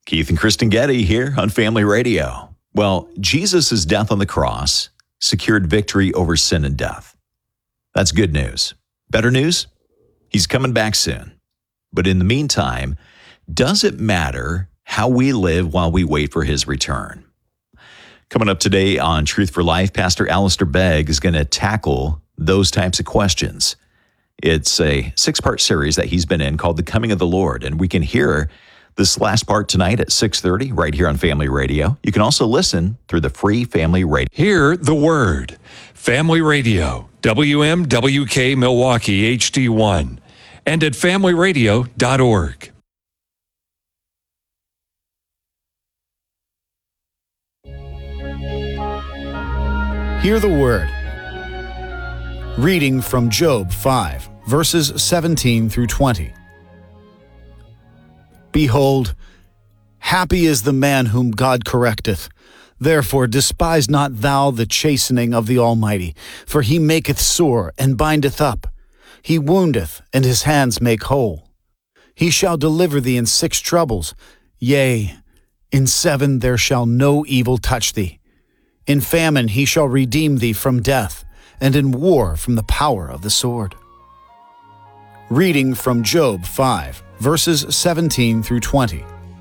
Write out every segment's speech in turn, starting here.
Keith and Kristen Getty here on Family Radio. Well, Jesus' death on the cross secured victory over sin and death. That's good news. Better news? He's coming back soon. But in the meantime, does it matter how we live while we wait for his return? Coming up today on Truth for Life, Pastor Alistair Begg is going to tackle those types of questions. It's a 6-part series that he's been in called The Coming of the Lord, and we can hear this last part tonight at 6:30 right here on Family Radio. You can also listen through the free Family Radio. Hear the Word. Family Radio, WMWK Milwaukee HD1, and at familyradio.org. Hear the Word. Reading from Job 5, verses 17 through 20. Behold, happy is the man whom God correcteth. Therefore despise not thou the chastening of the Almighty, for he maketh sore and bindeth up. He woundeth, and his hands make whole. He shall deliver thee in 6 troubles. Yea, in 7 there shall no evil touch thee. In famine he shall redeem thee from death, and in war from the power of the sword. Reading from Job 5, verses 17 through 20.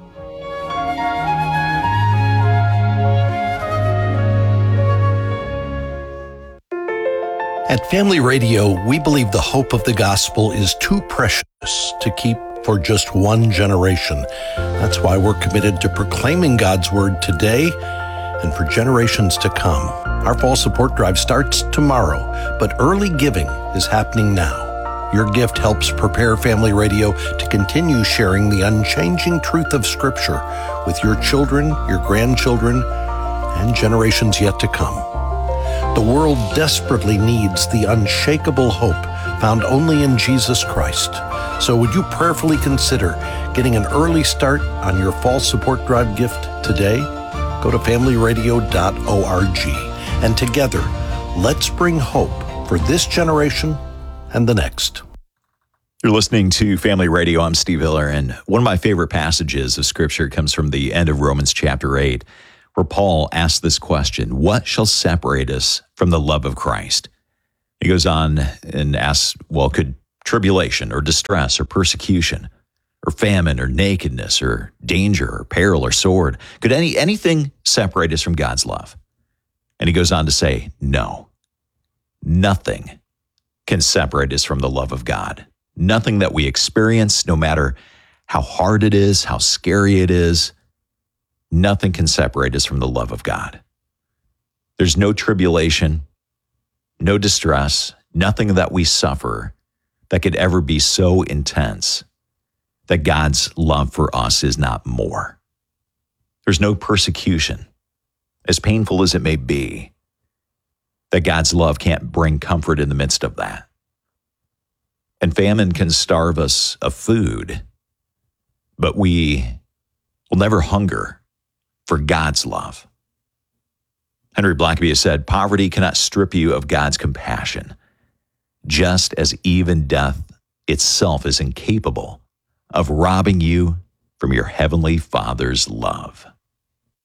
At Family Radio, we believe the hope of the gospel is too precious to keep for just one generation. That's why we're committed to proclaiming God's word today and for generations to come. Our fall support drive starts tomorrow, but early giving is happening now. Your gift helps prepare Family Radio to continue sharing the unchanging truth of Scripture with your children, your grandchildren, and generations yet to come. The world desperately needs the unshakable hope found only in Jesus Christ. So would you prayerfully consider getting an early start on your fall support drive gift today? Go to familyradio.org, and together, let's bring hope for this generation and the next. You're listening to Family Radio. I'm Steve Hiller, and one of my favorite passages of Scripture comes from the end of Romans chapter 8, where Paul asks this question: what shall separate us from the love of Christ? He goes on and asks, well, could tribulation or distress or persecution or famine or nakedness or danger or peril or sword, could anything separate us from God's love? And he goes on to say, no, nothing can separate us from the love of God. Nothing that we experience, no matter how hard it is, how scary it is, nothing can separate us from the love of God. There's no tribulation, no distress, nothing that we suffer that could ever be so intense that God's love for us is not more. There's no persecution, as painful as it may be, that God's love can't bring comfort in the midst of that. And famine can starve us of food, but we will never hunger for God's love. Henry Blackaby has said, poverty cannot strip you of God's compassion, just as even death itself is incapable of robbing you from your heavenly Father's love.